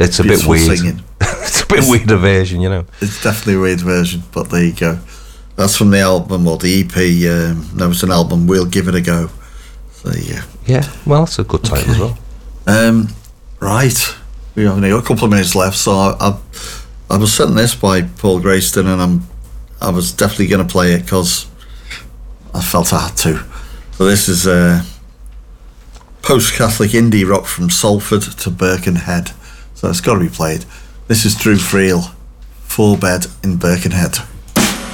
It's a bit weird. Singing. It's a bit weirder version, you know. It's definitely a weird version, but there you go. That's from the album, or the EP. That was an album, We'll Give It a Go. So yeah. Yeah, well, that's a good title as well. Right. We have only got a couple of minutes left, so I was sent this by Paul Grayston, and I was definitely going to play it because I felt I had to. So this is post-Catholic indie rock from Salford to Birkenhead. So it's got to be played. This is Drew Friel, 4 Bed in Birkenhead.